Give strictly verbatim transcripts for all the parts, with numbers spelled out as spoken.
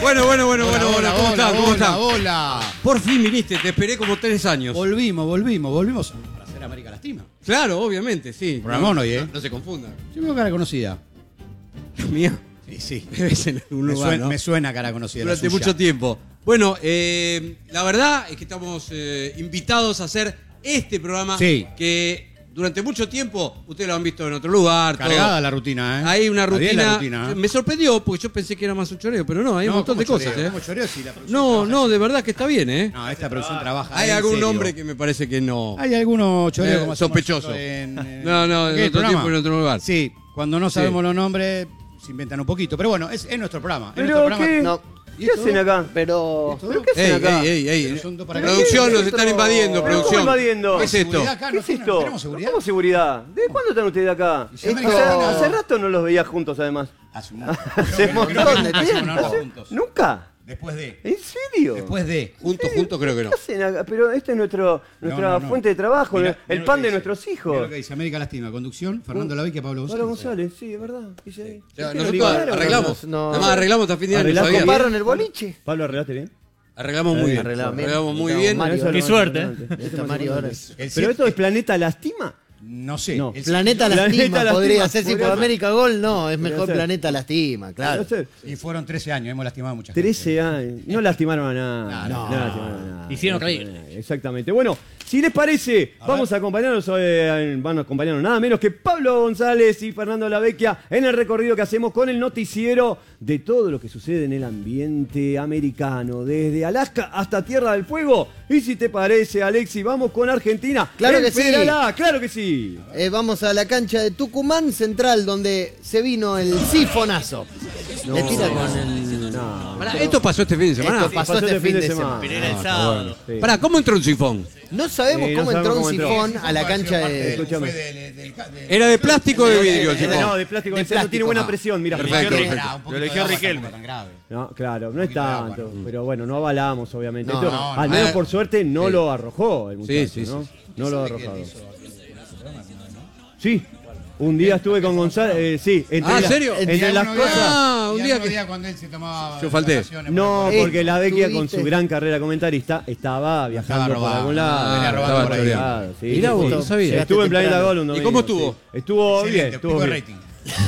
Bueno, bueno, bueno, Hola, bueno, hola, ¿cómo hola, están? ¿Cómo hola, están? hola. Por fin viniste, te esperé como tres años. Volvimos, volvimos, volvimos para hacer América Lastima. Claro, obviamente, sí. Programón no, hoy, ¿eh? No, no se confundan. Yo veo cara conocida. La mía. Sí, sí. Debes en algún Me lugar, suena, ¿no? me suena cara conocida. la Durante suya. mucho tiempo. Bueno, eh, la verdad es que estamos eh, invitados a hacer este programa Sí. que durante mucho tiempo ustedes lo han visto en otro lugar. Cargada todo. la rutina, ¿eh? Hay una Está bien rutina, la rutina, ¿eh? Me sorprendió porque yo pensé que era más un choreo, pero no, hay No, un montón ¿cómo de cosas. choreo? ¿eh? ¿Cómo choreo si la producción No, trabaja no, así? de verdad que está bien, ¿eh? No, esta producción trabaja. Hay en algún serio. hombre que me parece que no. Hay algunos choreos Eh, como hacemos sospechoso. nosotros En, en- No, no, en ¿qué, otro programa? tiempo, en otro lugar. Sí, cuando no Sí. sabemos los nombres, se inventan un poquito. Pero bueno, es, es nuestro programa. es ¿Pero nuestro programa. qué? No. ¿Y ¿Qué esto? hacen acá? Pero. ¿Pero qué Ey, hacen acá? ey, ey, ey. Son dos para Producción, ¿Qué nos es están esto? invadiendo, ¿Pero producción. ¿Cómo invadiendo? ¿Qué es esto? Seguridad acá, ¿Qué ¿no es tiene- esto? ¿Tenemos seguridad? ¿Cómo seguridad? ¿De cuándo están ustedes acá? Y si América Hace, Latina- hace rato no los veía juntos, además. Hace un Hace un montón Creo que de nunca hicimos tiempo. nada juntos. ¿Nunca? Después de. ¿En serio? Después de. Juntos, juntos creo que no. ¿Qué hacen acá? Pero esta es nuestro, nuestra No, no, no. fuente de trabajo, Mirá, el mirá lo pan que de dice. nuestros Mirá hijos. lo que dice América Lastima, conducción, Fernando Lavicchia, Pablo González. Pablo González, sí, es verdad. Dice ahí. Ya, ¿Qué nosotros ligaron? arreglamos. No. Además, arreglamos hasta fin de año. Arreglamos ¿sabías? con ¿Compraron el boliche? Pablo, ¿arreglaste bien? Arreglamos muy bien. Arreglamos bien. Arreglamos muy Estamos bien. mal. Eso es Qué lo suerte, más importante. Está Mario ahora. El ¿Pero siete- esto es Planeta Lastima? No sé. No. El Planeta Planeta Lastima Lastima, podría ser. Si podría por ser. América Gol, no. Es mejor ser. Planeta Lastima, claro. No sé. Y fueron trece años, hemos lastimado a mucha gente. trece años. No lastimaron a nadie. No, No, lastimaron a nadie. Hicieron No reír. lastimaron a nadie. Exactamente. Bueno, si les parece, A vamos a acompañarnos, eh, van a acompañarnos nada menos que Pablo González y Fernando Lavecchia en el recorrido que hacemos con el noticiero de todo lo que sucede en el ambiente americano, desde Alaska hasta Tierra del Fuego. Y si te parece, Alexi, vamos con Argentina. Claro en que sí. Federal A, claro que sí. Eh, vamos a la cancha de Tucumán Central, donde se vino el sifonazo. Le tira con el. No. Pará, esto pasó este fin de semana. Esto pasó este fin de semana. Pero era el Ah, sábado. sí. Pará, ¿cómo entró un sifón? No sabemos Eh, no cómo sabemos entró cómo un entró. sifón a la cancha de. Escúchame. ¿Era de plástico o de vidrio el Eh, sifón? No, de plástico, De de plástico. plástico, Tiene buena no. presión, mira. Perfecto, Lo eligió perfecto. Lo eligió Riquelme. No, claro, no es poquito de agua, tanto, ¿no? pero bueno, no avalamos obviamente. No, Esto, no, al no. menos Eh, por suerte no sí. lo arrojó el muchacho, Sí, sí, ¿no? sí. No lo ha arrojado. Sí, un día estuve con González, eh, sí, entre, Ah, ¿en la- serio? entre las cosas. Ah, un día que- cuando él se tomaba Yo falté. vacaciones, No, Eh, porque la Vecchia con tuviste- su gran carrera comentarista estaba viajando por robando, algún lado. venía robando Estaba por ahí. claro, sí. Mirá vos, no sabía. Llegaste Estuve en Planeta temprano. Gol un ¿Y domingo. cómo estuvo? sí. Estuvo bien, Excelente, estuvo pico bien. rating.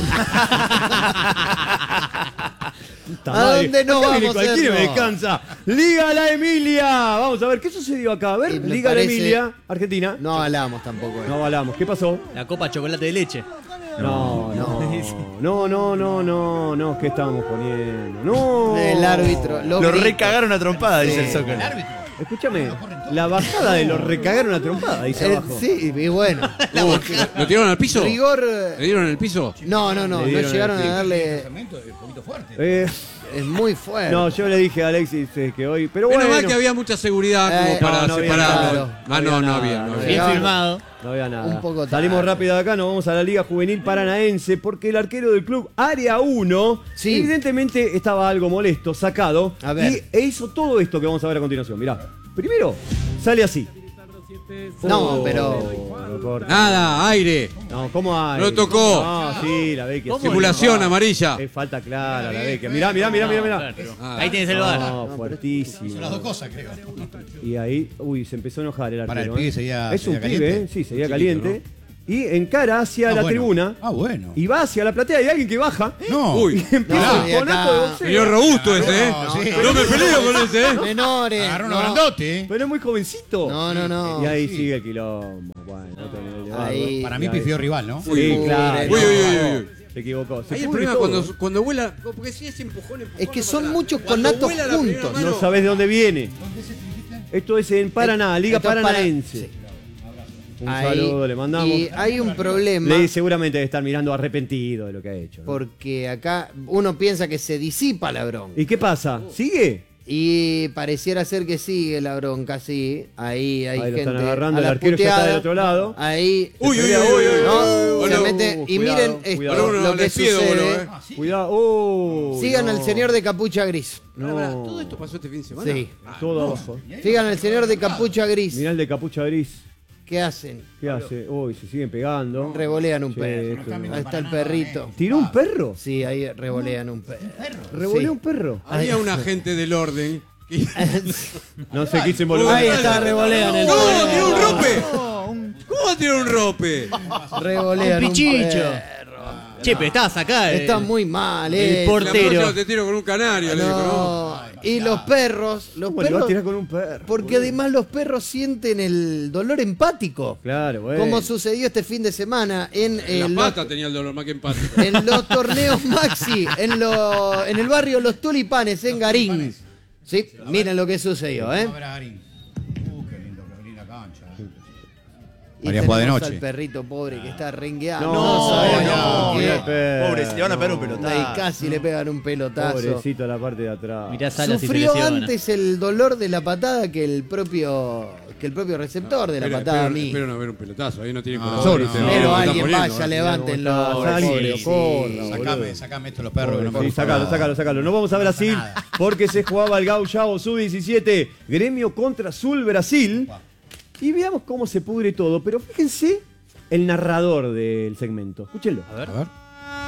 Puta ¿A madre, dónde nos acá viene vamos, cualquiera me Erno? descansa. Liga La Emilia. Vamos a ver qué sucedió acá. A ver, Y me Liga La parece- Emilia, Argentina. No avalamos tampoco. eh. No avalamos. ¿Qué pasó? La copa chocolate de leche. No, no, no, no, no, no, no, ¿qué estábamos poniendo? No. El árbitro. Lo, Lo grita. recagaron a trompada, dice el Sí. soccer. El árbitro. Escúchame, la bajada de los recagaron a trompada, dice Eh, abajo. sí, y bueno. ¿Lo tiraron al piso? Rigor. ¿Le eh, dieron en el piso? No, no, no. Le No dieron llegaron el a darle. Cemento es un poquito fuerte. Eh, Es muy fuerte. no, yo le dije a Alexis eh, que hoy. Pero Menos bueno. mal que había mucha seguridad Eh, como para no, no había separarlo. nada. Ah, no, no No había. había No nada. había. Bien Claro. filmado. No había nada. Un poco tarde. Salimos rápido de acá, nos vamos a la Liga Juvenil Paranaense porque el arquero del club Área uno Sí. evidentemente estaba algo molesto, sacado. A ver. Y e hizo todo esto que vamos a ver a continuación. Mirá, primero sale así. No, Oh, pero. no corta. Nada, aire. No, ¿cómo hay? No tocó. No, sí, la Vecchia. sí. Simulación amarilla. Es falta clara, la Vecchia. Mirá, mirá, mirá, mirá, mirá. Ah. Ahí tienes el bar. No, fuertísimo. Son las dos cosas, creo. Y ahí, uy, se empezó a enojar el arquero. Para el pibe ¿eh? seguía- Es un seguía pibe, caliente. ¿eh? Sí, seguía Un caliente. Y encara hacia Ah, la bueno. tribuna. Ah, bueno. Y va hacia la platea. Y alguien que baja. No. Uy. Y empieza No, un y conato de acá- boxeo. Señor robusto ese, ¿eh? No, sí. No me peleo con ese, ¿eh? Menores. Agarró uno no. grandote, ¿eh? Pero es muy jovencito. No, no, no. Y ahí Sí. sigue el quilombo. Bueno, no tenés de Ahí- Para mí Y ahí- pifió rival, ¿no? Sí, Uy, claro. uy, uy, uy, uy. Se equivocó. Se Ahí el pudre problema todo. cuando, cuando vuela. Porque si es empujón, empujón. Es que no son pasa muchos nada. Cuando conatos vuela la primera juntos. mano- No sabés de dónde viene. Esto es en Paraná, Liga Esto es para- Paranaense. sí. Un Ahí- saludo, le mandamos. Y hay un problema. Le seguramente debe estar mirando arrepentido de lo que ha hecho. ¿no? Porque acá uno piensa que se disipa la bronca. ¿Y qué pasa? ¿Sigue? Y pareciera ser que sigue la bronca, sí. Ahí hay Ahí lo gente. están agarrando, a el la arquero ya está puteada. del otro lado. Ahí. Uy, uy, uy, pelea, uy, uy, ¿no? uy, Se uy, mete. Y cuidado, miren esto, cuidado. lo que Les pido, sucede. boludo, ¿eh? Cuidado. Oh, Sigan no. al señor de capucha gris. Pará, pará, No. ¿todo esto pasó este fin de semana? Sí. Todo abajo. Sigan al señor de capucha gris. Mirá el de capucha gris. ¿Qué hacen? ¿Qué hace? Uy, se siguen pegando. Revolean un Che, perro. esto no- Ahí está el perrito. ¿Tiró un perro? Sí, ahí revolean un perro. ¿Revolvió Sí. un perro? Había un agente del orden que... No sé qué se involucró. Ahí está, revolean el ¡No! perro. ¡Tiró un rope! ¿Cómo va a tirar un rope? Revolean Un pichicho. perro. Che, pero estabas acá. eh. Está muy mal, el eh. por- La Portero. próxima te tiro con un canario, le digo, ¿no? No. Y los perros, los ¿Cómo le va a perros, tirar con un perro? porque además los perros sienten el dolor empático. Claro, güey. Como sucedió este fin de semana en, eh, En los, la pata tenía el dolor más que empático. en los torneos Maxi, en, lo- en el barrio Los Tulipanes, en Garín. Sí, miren lo que sucedió, ¿eh? A ver a Garín. Uh, qué lindo, qué linda cancha. Y María juega de tenemos noche. al perrito pobre que está rengueando. No, sabemos no, por qué. mirá el perro. Pobre, si le van a pegar un pelotazo. Ahí casi le pegan un pelotazo. Pobrecito a la parte de atrás. Mirá Salas si se Sufrió lesiona. antes el dolor de la patada que el propio que el propio receptor de la Espero- patada a espero- mí. Espero no ver un pelotazo, ahí no tiene No, corazón. no, este, no. lo Pero están alguien poniendo, vaya, ¿eh? levántenlo. Mirá cómo está, pobre, alguien, sí. corra, Sacame, boludo. sacame esto los perros que no me Sí, gustan sacalo, nada. sacalo, sacalo. Nos vamos a Brasil porque se jugaba el Gauchao sub diecisiete, Gremio contra Sul Brasil. Y veamos cómo se pudre todo. Pero fíjense el narrador del segmento. Escúchenlo. A ver. A ver.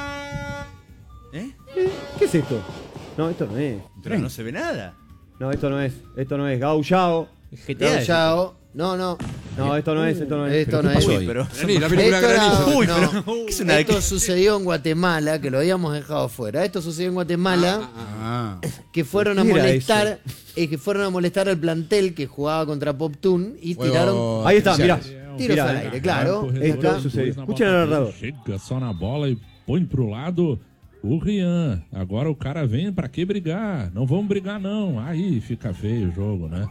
¿Eh? Eh, ¿Qué es esto? No, esto no es. Pero no se ve nada. No, esto no es. Esto no es. Gauchao. G T A. Chao, chao. No, no. No, esto no es, esto no es. Esto ¿Pero no qué es. pasó Uy, ahí? pero. Vení, la película Esto, era- Granizo. Uy, no. pero- ¿qué es una de Esto qué? sucedió en Guatemala, que lo habíamos dejado fuera. Esto sucedió en Guatemala, Ah. que fueron a ¿Qué era molestar, eh, que fueron a molestar al plantel que jugaba contra Pop Toon y Fuegos tiraron Ahí está, mirá. artificiales. tiros Mirá, al eh. aire, claro. Esto Acá. sucedió. Escuchen al narrador. Chega só na bola e põe pro lado o Rian. Agora o cara vem pra que brigar? Não vamos brigar não. Aí fica feio o jogo, né?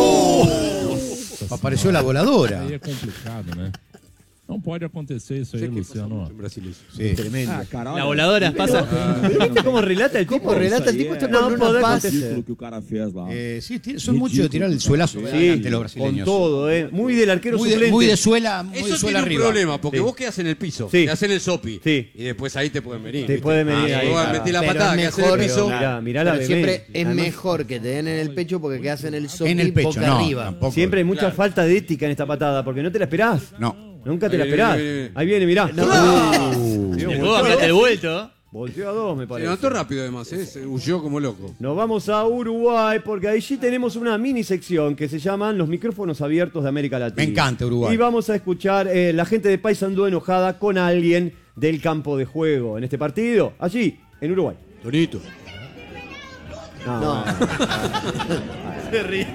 Apareció la voladora. Aí é complicado, né? Não pode acontecer isso aí, Luciano. En brasileño. Sí. Tremendo. La voladora pasa. ¿Viste cómo relata el tipo? ¿Cómo relata el tipo esto No con una podés paz? acontecer. que o cara fez lá. Eh, sí, tiene- son muchos de tirar el suelazo Sí, adelante los con brasileños. todo, ¿eh? Muy del arquero Muy de, suplente. muy de suela, muy Eso de suela tiene un arriba. problema, porque Sí. vos quedás en el piso, Sí. te hacen el sopi, Sí. y después ahí te pueden venir. Te ¿viste? pueden venir Ah, ahí, vos claro. metí la Pero patada es que hace en mejor- el piso. Mirá, mirá la Pero bebé. siempre es Además, mejor que te den en el pecho porque que hacen el sopi En el pecho, boca no, arriba. tampoco. Siempre hay mucha Claro. falta de ética en esta patada, porque no te la esperás. No. Nunca te la Ahí esperás. viene, viene, viene. Ahí viene, mirá. Uh, Dios, El volteó juego a acá dos. el vuelto. Volteó a dos, me Se parece. levantó rápido además, ¿eh? Se huyó como loco. Nos vamos a Uruguay porque allí tenemos una mini sección que se llaman los micrófonos abiertos de América Latina. Me encanta Uruguay. Y vamos a escuchar eh, la gente de Paysandú enojada con alguien del campo de juego en este partido, allí, en Uruguay. Tonito. No, No. Se ríe.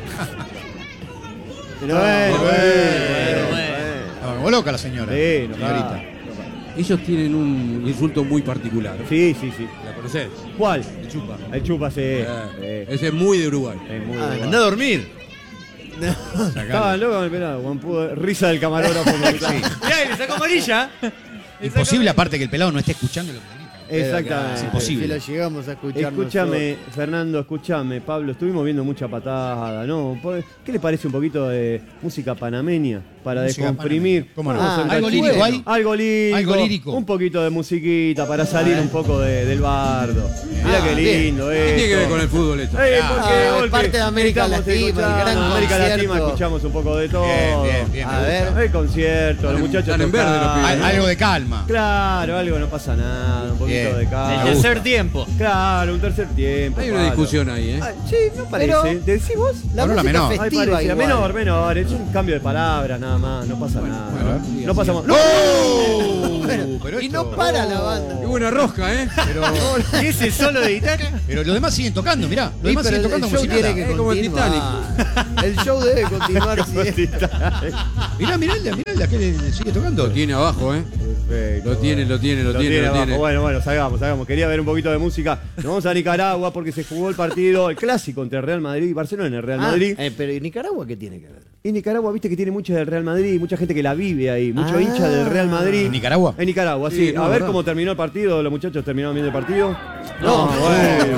Pero bueno, Pero bueno, bueno. No, me voló loca la señora. Sí, enojada. señorita. Ellos tienen un insulto muy particular. Sí, sí, sí. ¿La conocés? ¿Cuál? El chupa. El chupa, sí. Eh, Sí. Ese es muy de Uruguay. Es muy Ah, bueno. Anda a dormir. Estaban locos con el pelado. Juan Pudo- Risa del camarógrafo. Mirá, le sacó amarilla. Imposible, aparte que el pelado no esté escuchando lo que grita. Exactamente. Es imposible. Si lo llegamos a escuchar Escúchame, Fernando, escúchame, Pablo, estuvimos viendo mucha patada, ¿no? ¿Qué le parece un poquito de música panameña para Música descomprimir? panameña. ¿Cómo no? Vamos a Ah, sentar algo chicos. lírico hay. Algo lírico. Algo lírico. Un poquito de musiquita para salir un poco de- del bardo. Mirá Ah, qué bien. lindo ¿Qué tiene que ver esto. con el fútbol esto? Eh, Ah, porque, ah, porque parte de América estamos Latina, el escuchando gran América concierto. Latina, escuchamos un poco de todo. Bien, bien, bien, me A ver. El concierto, los Están en- muchachos están en verde los tocando. pibes, Al- ¿no? algo de calma. Claro, algo no pasa nada, un poquito Bien. de El calma. gusta. tercer tiempo. Claro, un tercer tiempo. Hay una Pablo. discusión ahí, ¿eh? Ah, sí, no parece. Pero- ¿Decís vos? La Ahora la música menor. Ay, festiva parecía. igual. Menor, menor. Es un cambio de palabras nada más. No pasa nada. bueno, no pasamos. ¡No! Bueno, Pero y esto- no para la banda. Qué buena rosca, ¿eh? Pero, ¿Y ese solo de guitarra? pero los demás siguen tocando, mirá. Los Sí, demás pero siguen el, tocando el como show si tiene nada. que Es como el continuar. El show debe continuar siempre. Mirá, mirá, mirá, mirá, que le- le sigue tocando. Lo tiene abajo, ¿eh? Perfecto. Lo tiene, lo tiene, lo, tiene, lo abajo. tiene. Bueno, bueno, salgamos, salgamos. Quería ver un poquito de música. Nos vamos a Nicaragua porque se jugó el partido, el clásico entre Real Madrid y Barcelona en el Real Ah, Madrid. eh, pero ¿y Nicaragua qué tiene que ver? Y Nicaragua, viste que tiene mucha del Real Madrid, mucha gente que la vive ahí, mucho Ah. hincha del Real Madrid. ¿En Nicaragua? En Nicaragua, sí. Sí, no, a ver verdad. cómo terminó el partido, los muchachos terminaron viendo el partido. No, bueno, bueno, la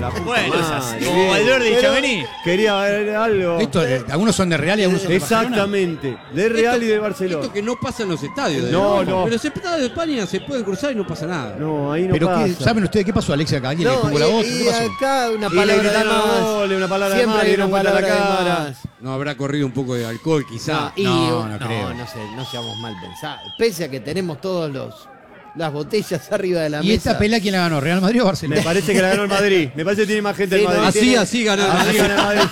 la puta Bueno, madre. como Valverde y Pero- Tchouaméni. Quería ver algo. Esto, eh, algunos son de Real y algunos son de Barcelona. Exactamente. De Real y de Barcelona. Esto que no pasa en los estadios. de No, Europa. no. Pero los estadios de España se pueden cruzar y no pasa nada. No, ahí no Pero pasa. ¿qué, ¿saben ustedes qué pasó, Alexia? ¿Que alguien le No, tumbó la y, voz? y ¿Qué pasó? acá una Y le palabra de gritaron más. goles, una palabra de Siempre más, hay dieron una vuelta a la palabra de cámara. más. No habrá corrido un poco de alcohol, quizá. No, y, No, no no, creo. no sé, no seamos mal pensados. Pese a que tenemos todos los las botellas arriba de la ¿Y mesa. esta pelea quién la ganó? ¿Real Madrid o Me Barcelona? parece que la ganó el Madrid. Me parece que tiene más gente Sí, el no, Madrid. Así, tiene- así ganó el Así Madrid. gana el Madrid.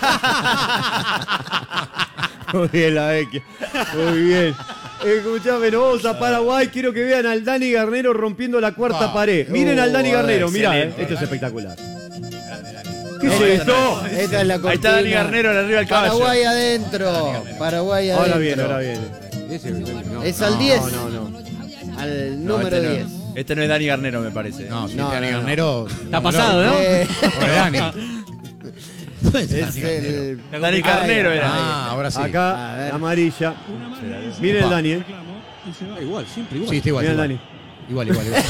Muy bien, la vecchia. Muy bien. Escuchame, nos vamos a Paraguay. Quiero que vean al Dani Garnero rompiendo la cuarta Ah. pared. Miren al Dani Uh, Garnero, mirá, eh. excelente. Esto es espectacular. ¿Qué Esta es esto? Esta es la cortina. Ahí está Dani Garnero arriba del caballo. Paraguay adentro. Paraguay adentro. Ahora viene, ahora viene. Ese, no. Es al diez. No, no, no. Al No, número este no. diez. Este no es Dani Garnero, me parece. No, si No, este Dani no, no. Garnero. Está pasado, ¿no? Eh, Pobre Dani. es el... Dani Carnero era. Ah, ahora sí. A Acá, ver. la amarilla. Miren el Dani, eh. Da igual, siempre igual. Sí, está igual. Miren el igual. Dani. Igual, igual, igual.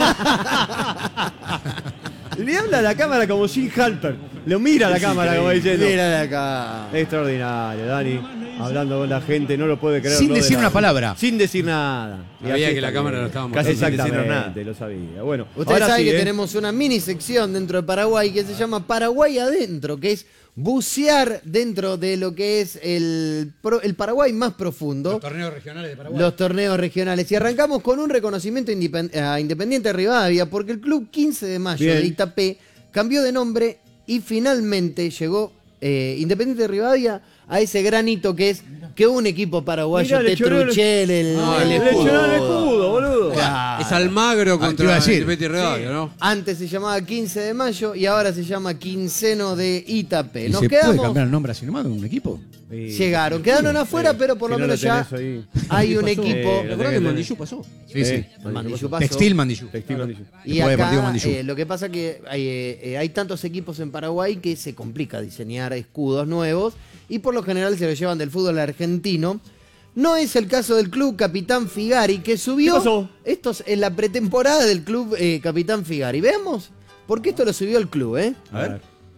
Le habla a la cámara como Jim Hunter. Lo mira a la cámara como diciendo. Mira acá. Extraordinario, Dani. Hablando con la gente, no lo puede creer. Sin lo de decir la- una palabra. Sin decir nada. Y Sabía así que la está cámara bien. lo estábamos Casi sin Exactamente, decirnos nada. lo sabía. Bueno, Ustedes ahora saben sí, que ¿eh? tenemos una mini sección dentro de Paraguay que se llama Paraguay Adentro, que es bucear dentro de lo que es el, pro- el Paraguay más profundo. Los torneos regionales de Paraguay. Los torneos regionales. Y arrancamos con un reconocimiento independ- a Independiente Rivadavia, porque el club quince de mayo Bien. de Itapé cambió de nombre y finalmente llegó eh, Independiente Rivadavia a ese gran hito que es que un equipo paraguayo Mirá, le te choró el- truchel el, Ah, el le Le escudo. echaron el escudo, boludo. Claro. Es Almagro Ah, te iba contra a decir. Independiente Rivadavia, ¿no? Antes se llamaba quince de mayo y ahora se llama Quinceno de Itapé. ¿Y Nos se puede quedamos. cambiar el nombre así nomás de un equipo? Sí. Llegaron, quedaron afuera, pero por Si lo no menos lo ya tenés ahí. hay un ¿Qué pasó? equipo. Eh, ¿Te lo acordás tenés que que Mandillú pasó? Sí, sí. Eh, Mandillú pasó. Textil Mandillú. Textil Mandillú. Y Después de partido acá Mandillú. eh, lo que pasa que hay, eh, hay tantos equipos en Paraguay que se complica diseñar escudos nuevos y por lo general se lo llevan del fútbol argentino. No es el caso del club Capitán Figari que subió ¿Qué pasó? esto es en la pretemporada del club eh, Capitán Figari. Veamos, porque esto lo subió el club, ¿eh? A ver.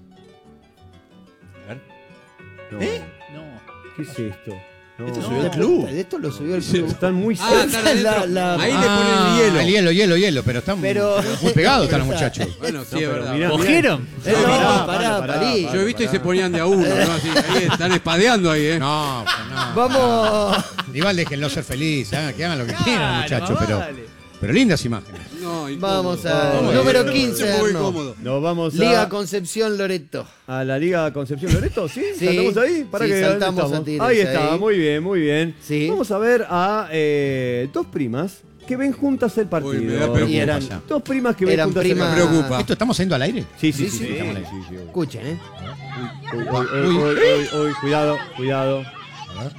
A ver. No. ¿Eh? ¿Qué es esto? No. ¿Esto subió el club? Esto lo subió el club. Están muy Ah, cerca. están adentro. La- la- Ahí le Ah, ponen el hielo. El hielo, hielo, hielo. Pero están Pero- muy pegados están los muchachos. Bueno, sí, No, es pero verdad. mirá, ¿Cogieron? Eh, no, Pará, pará, pará, parí. pará. Yo he visto y se ponían de a uno, ¿no? Así, ahí están espadeando ahí, ¿eh? No, pues no. Vamos. Igual déjenlo ser feliz, hagan- que hagan lo que Claro, quieran, muchachos. más Pero, vale. pero lindas imágenes. No, incómodo. Vamos al Vamos, número eh, quince. Muy Arno. cómodo. Nos vamos a, Liga Concepción Loreto. a la Liga Concepción Loreto, ¿sí? Sí. ¿Saltamos ahí? ¿Para Sí, que saltamos ¿dónde a estamos? tiros Ahí está, ahí. muy bien, muy bien. Sí. Vamos a ver a eh, dos primas que ven juntas el partido. Uy, me da preocupa Y eran- ya. Dos primas que ven Eran juntas primas- el partido. Me preocupa. ¿Esto estamos yendo al aire? Sí, sí, Sí, sí. sí. sí, estamos ahí, sí, sí, uy. Escuchen, ¿eh? Uy, uy, uy, uy, uy, uy, cuidado, cuidado. A ver.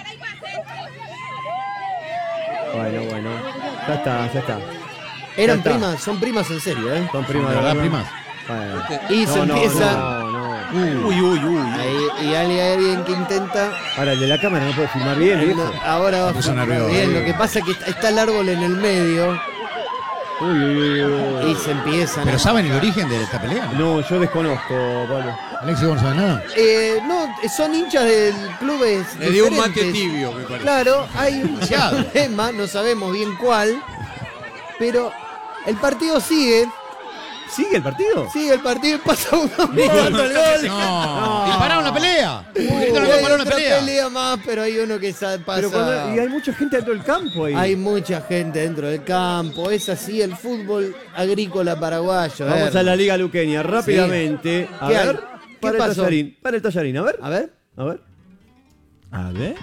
Bueno, bueno. Ya está, ya está. Eran está. primas, son primas en serio, ¿eh? Son primas ¿De verdad, primas? Bueno. Y se No, no, empieza. no, no. Uy, uy, uy. Ahí- y hay alguien que intenta. Ahora, el de la cámara no puede filmar bien, ¿eh? No, ahora va puso a nervioso. bien. Lo que pasa es que está, está el árbol en el medio Uy, uy, uy, uy. y se empiezan. ¿Pero saben el origen de esta pelea? No, yo desconozco, Pablo. Alexis, ¿vos no sabés nada? Eh, no, son hinchas del clubes. Le dio un mate diferentes. tibio, me parece. Claro, hay un Demasiado. problema, no sabemos bien cuál, pero el partido sigue, ¿Sigue el partido? sigue el partido y pasa uno jugando el gol. No. ¡Dispararon la pelea! Uy, Gritaron que hay pararon la otra pelea. pelea más, pero hay uno que sa- pasa. Pero cuando- y hay mucha gente dentro del campo ahí. Hay mucha gente dentro del campo, es así el fútbol agrícola paraguayo. Vamos ver. a la Liga Luqueña rápidamente. A ¿Qué hay? ver, ¿Qué para el pasó? tallarín. Para el tallarín, a ver. A ver. A ver. A ver.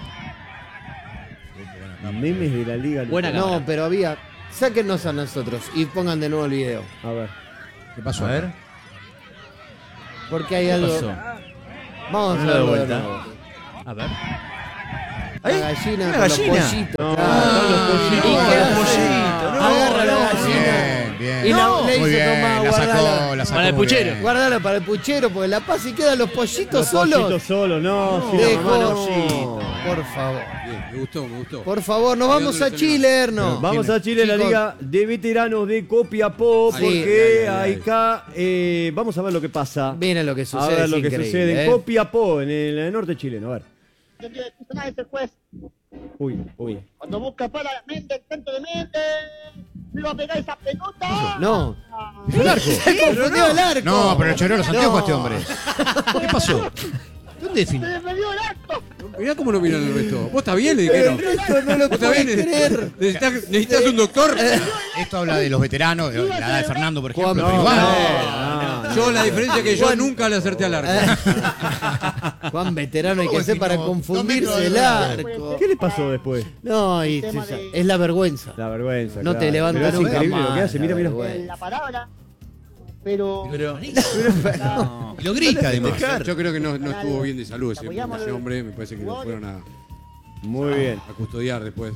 Memes de la Liga Luqueña. Buena No, cámara. pero había. Sáquennos a nosotros y pongan de nuevo el video. A ver. ¿Qué pasó? A ver. Porque hay ¿Qué algo. pasó? Vamos a Ponelo de verlo de vuelta. nuevo. A ver. La Ahí, gallina una con los gallina. pollitos. No, Ah, están los pollitos. ¿y qué los hace? pollitos, no, Agarra la no. gallina. Bien. Bien. Y la- No. le hizo Muy bien, tomar, la sacó, guardala. la sacó Para el muy puchero. bien. Guardala para el puchero, porque la paz y quedan los pollitos Los solos. pollitos solos, no. sí, la Dejó- mamá no. Por favor. Bien, me gustó, me gustó. Por favor, nos vamos a Chile, Erno. Vamos a Chile, la Chicos. Liga de Veteranos de Copiapó, Ahí, porque ahí, ahí, ahí. acá eh, vamos a ver lo que pasa. Miren lo que sucede. A ver es lo que increíble, sucede ¿eh? en Copiapó, en el, en el norte chileno. A ver. Ese juez, Uy, uy. cuando busca para la mente, centro de mente, me va a pegar esa pelota. No. El arco. Se confundió el arco. No, pero le choró los anteojos No. a este hombre. ¿Qué pasó? ¿Dónde Se definió? le perdió el arco. Mirá cómo no miran el resto. ¿Vos estás bien? Le dijeron. El resto no lo ¿Vos estás puede bien? creer. ¿Necesitas, necesitas un doctor? Esto habla de los veteranos, de la edad de Fernando, por ejemplo. Juan, pero no, igual. Ah, Yo la diferencia es que yo Juan- nunca le acerté al arco. Juan veterano hay que ¿Cómo ser que para no? confundirse Dos metros el de arco. ¿Qué le pasó después? No, y Tema esa- de- es la vergüenza. La vergüenza. No claro. te levantas Pero es nunca increíble lo que más, hace. Mira, la mira. vergüenza. La palabra, pero Pero. Y lo grita además. Yo, yo creo que no, no estuvo bien de salud ese, Apoyamos ese al- hombre. Me parece que lo fueron a, Muy bien. a custodiar después.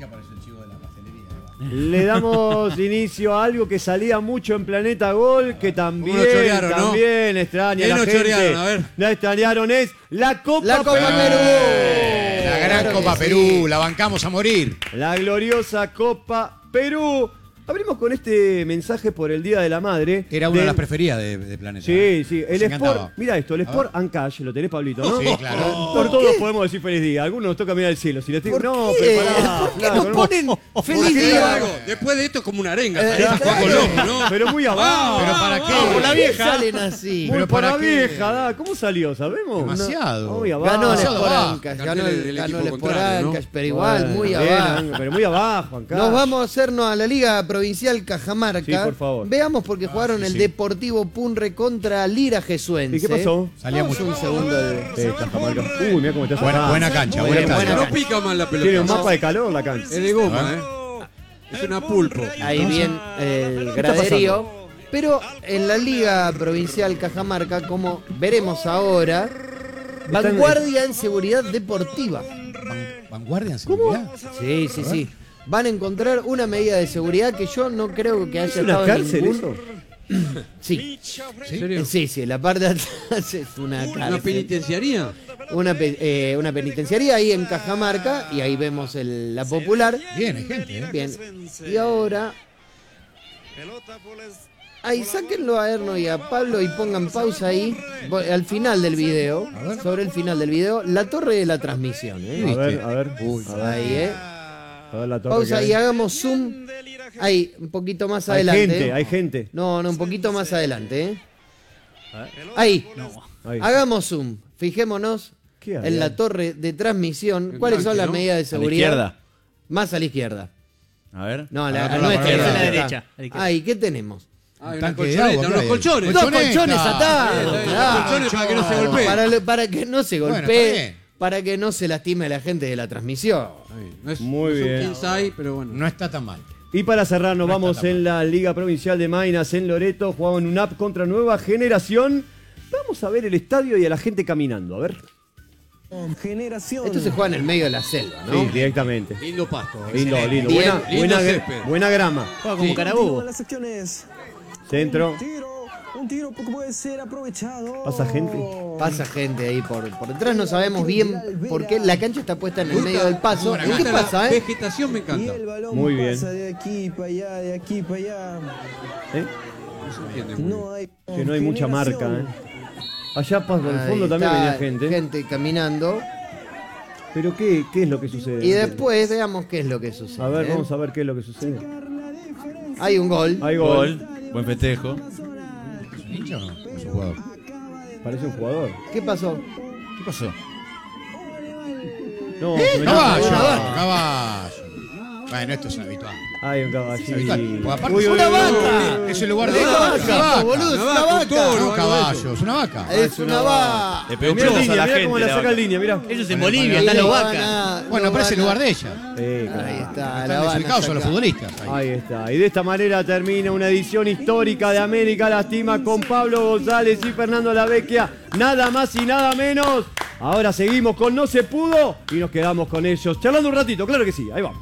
Le damos inicio a algo que salía mucho en Planeta Gol, que también, ¿Cómo lo chorearon, no? también extraña ¿Qué la nos gente. chorearon? A ver. La extrañaron, es la Copa, La Copa Perú. Perú. La gran Claro Copa que Perú, sí. la bancamos a morir. La gloriosa Copa Perú. Abrimos con este mensaje por el Día de la Madre. Era una de del- las preferidas de, de Planeta. Sí, sí. El Me Sport, encantaba. mira esto, el Sport and Cash, lo tenés, Pablito, ¿no? Sí, claro. Por todos podemos decir feliz día. Algunos nos toca mirar el cielo. Si les digo, ¿Por no, qué? pero pará, ¿Por qué flaco, nos no. ponen feliz Porque digo día? algo, después de esto es como una arenga. Eh, salís a jugar con claro. loco, ¿no? Pero muy abajo. Pero para qué. ¿Por la vieja? Salen así. Muy Pero para ¿para qué? vieja, da. ¿Cómo salió? ¿Sabemos? Demasiado. No, muy abajo. Ganó el Demasiado Sport abajo. Ancash, Cartel ganó el, del ganó equipo el Sport contrario, ¿no? Ancash, pero igual, Bueno, muy bien, abajo. pero muy abajo, Ancash. Nos vamos a hacernos a la Liga Provincial Cajamarca. Sí, por favor. Veamos porque jugaron el sí. Deportivo Punre contra Lira Jesuense. ¿Y qué pasó? Salía Vamos mucho. un segundo. de- Eh, Cajamarca. Uy, mira cómo está Buena, sacado. buena cancha, Muy buena bien, cancha. buena No pica mal la pelota. Tiene un mapa de calor la cancha. Es de goma, ¿eh? Es una pulpo. Ahí bien el graderío. Pero en la Liga Provincial Cajamarca, como veremos ahora, vanguardia en seguridad deportiva. Vanguardia en seguridad. Sí, sí, sí. Van a encontrar una medida de seguridad que yo no creo que haya ¿Es una estado en cárcel ningún... eso? Sí. ¿En serio? Sí, sí, la parte de atrás es una ¿Una cárcel. penitenciaría? Una, pe- eh, una penitenciaría ahí en Cajamarca y ahí vemos el- la popular. Bien, hay gente, ¿eh? Bien. Y ahora. Ahí sáquenlo a Erno y a Pablo y pongan pausa ahí. Voy- Al final del video. Sobre el final del video. La torre de la transmisión. ¿eh? A ver, a ver. A ver, Ahí, ¿eh? a ver la torre Pausa que y hay. hagamos zoom. Ahí, un poquito más Hay adelante. gente, ¿eh? hay gente. No, no, un poquito más adelante. ¿eh? Ahí. Ahí. Hagamos zoom. Fijémonos ¿Qué hay? en la torre de transmisión. El ¿Cuáles son tanque, las ¿no? medidas de A la seguridad? izquierda. Más a la izquierda. A ver. No, a la, A la a otra, nuestra. a la izquierda. derecha, a la izquierda. Ahí, ¿qué tenemos? Ah, Un una tanque de colchoneta, agua, unos ¿qué hay? colchones. Dos Colchoneta. colchones atados. Bien, bien, claro. colchones para que no se golpee. Para, lo- para que no se Bueno, golpee, está bien. para que no se lastime a la gente de la transmisión. No es, Muy no es un bien. king size, pero bueno. No está tan mal. Y para cerrar, nos No vamos está tan en la Liga Provincial de Mainas, en Loreto. Jugamos en un app contra Nueva Generación. Vamos a ver el estadio y a la gente caminando. A ver. Esto se juega en el medio de la selva, ¿no? Sí, directamente. Lindo pasto. ¿eh? Lindo, lindo. Bien, Buena, lindo buena, césped. buena grama. Juega como Sí. Carabobo. Las acciones. Centro. Tiro. Un tiro que puede ser aprovechado. Pasa gente. Pasa gente ahí por, por detrás, no sabemos bien por qué. La cancha está puesta en el Gusta- medio del paso. Me ¿Y qué gusta la pasa, eh? Vegetación me Y encanta. el balón Muy bien. pasa de aquí para allá, de aquí para allá. ¿Eh? No se entiende muy bien. No hay. Que no hay mucha marca. generación. ¿eh? Allá por el Ahí fondo también está venía gente. Gente caminando. Pero ¿qué, qué es lo que sucede? Y después veamos qué es lo que sucede. A ver, ¿eh? vamos a ver qué es lo que sucede. Hay un gol. Hay gol. Gol. Buen festejo. ¿Es un hincha o no? Es un jugador. Parece un jugador. ¿Qué pasó? ¿Qué pasó? No, se metió Caballo, un caballo. caballo. Bueno, esto es habitual. Hay un Es caballito. habitual. Porque aparte Uy, es uy, ¡Una uy, vaca! uy. Es el lugar de Una ella. vaca, Es una vaca. boludo, es Una una vaca, un vaca. toro. No, algo de caballo, es una vaca. Es una vaca. Le pegó un Mira chozo a línea, la mira gente. cómo la saca en línea, mira. Eso es en Bueno, Bolivia, bueno, está Y la lo vaca. van a- Bueno, lo pero es van el a- lugar de ella. Sí, Ahí claro. está, la Están van a desubicados son los sacar. futbolistas. ahí. Ahí está. Y de esta manera termina una edición histórica de América Lastima con Pablo González y Fernando Lavecchia. Nada más y nada menos. Ahora seguimos con No Se Pudo y nos quedamos con ellos charlando un ratito, claro que sí. Ahí vamos.